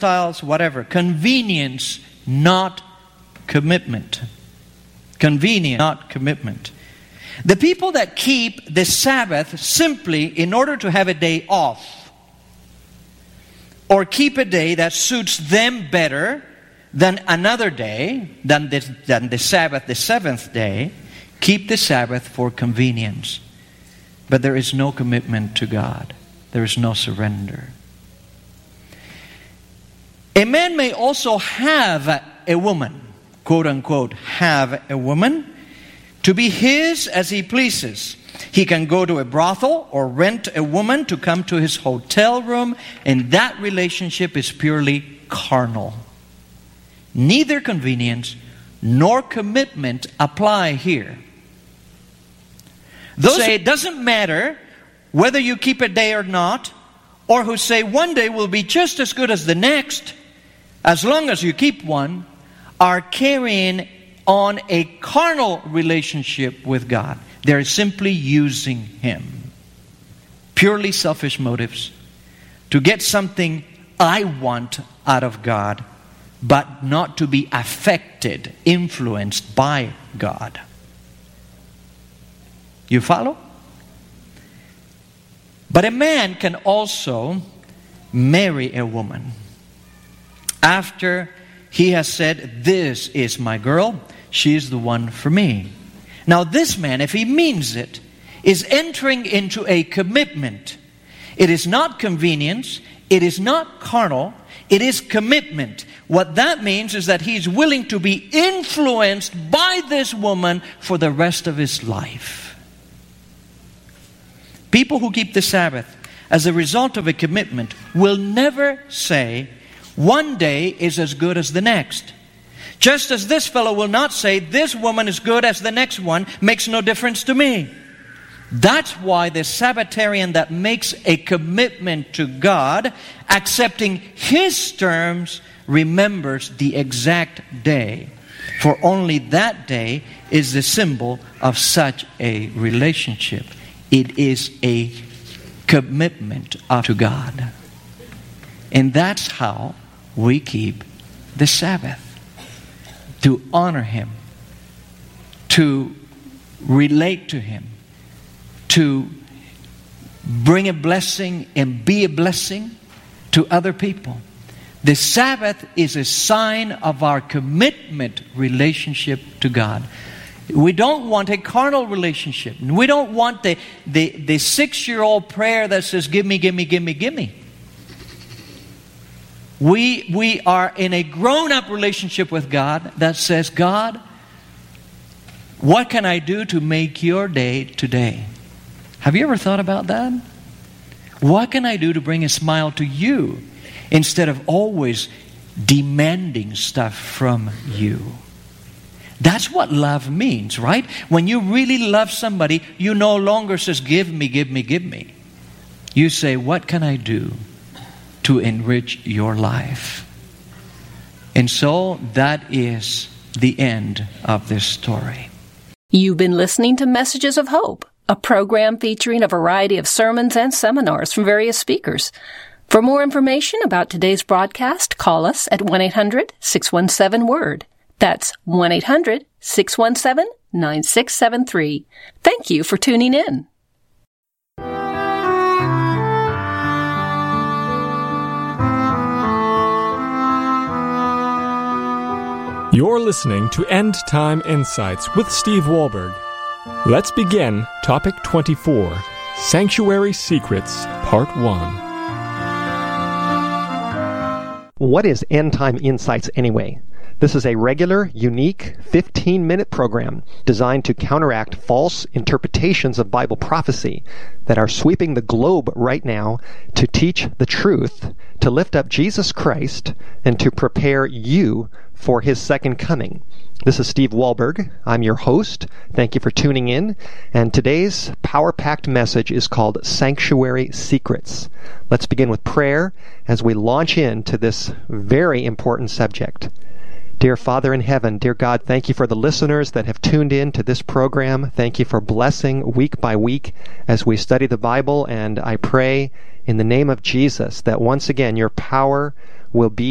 lifestyles, whatever. Convenience, not commitment. Convenience, not commitment. The people that keep the Sabbath simply in order to have a day off, or keep a day that suits them better than another day, than the Sabbath, the seventh day, keep the Sabbath for convenience. But there is no commitment to God. There is no surrender. A man may also have a woman, quote unquote, have a woman, to be his as he pleases. He can go to a brothel or rent a woman to come to his hotel room, and that relationship is purely carnal. Neither convenience nor commitment apply here. Those who say it doesn't matter whether you keep a day or not, or who say one day will be just as good as the next, as long as you keep one, are carrying on a carnal relationship with God. They're simply using Him. Purely selfish motives. To get something I want out of God, but not to be affected, influenced by God. You follow? But a man can also marry a woman after he has said, this is my girl, she's the one for me. Now this man, if he means it, is entering into a commitment. It is not convenience, it is not carnal, it is commitment. What that means is that he's willing to be influenced by this woman for the rest of his life. People who keep the Sabbath as a result of a commitment will never say, one day is as good as the next. Just as this fellow will not say, this woman is good as the next one, makes no difference to me. That's why the Sabbatarian that makes a commitment to God, accepting His terms, remembers the exact day. For only that day is the symbol of such a relationship. It is a commitment to God. And that's how we keep the Sabbath. To honor Him. To relate to Him. To bring a blessing and be a blessing to other people. The Sabbath is a sign of our commitment relationship to God. We don't want a carnal relationship. We don't want the 6-year-old prayer that says, give me, give me, give me, give me. We are in a grown-up relationship with God that says, God, what can I do to make your day today? Have you ever thought about that? What can I do to bring a smile to you instead of always demanding stuff from you? That's what love means, right? When you really love somebody, you no longer says, give me, give me, give me. You say, what can I do to enrich your life? And so that is the end of this story. You've been listening to Messages of Hope, a program featuring a variety of sermons and seminars from various speakers. For more information about today's broadcast, call us at 1-800-617-WORD. That's 1-800-617-9673. Thank you for tuning in. You're listening to End Time Insights with Steve Wohlberg. Let's begin Topic 24, Sanctuary Secrets, Part 1. What is End Time Insights anyway? This is a regular, unique, 15-minute program designed to counteract false interpretations of Bible prophecy that are sweeping the globe right now to teach the truth, to lift up Jesus Christ, and to prepare you for His second coming. This is Steve Wohlberg. I'm your host. Thank you for tuning in. And today's power-packed message is called Sanctuary Secrets. Let's begin with prayer as we launch into this very important subject. Dear Father in heaven, dear God, thank you for the listeners that have tuned in to this program. Thank you for blessing week by week as we study the Bible. And I pray in the name of Jesus that once again your power will be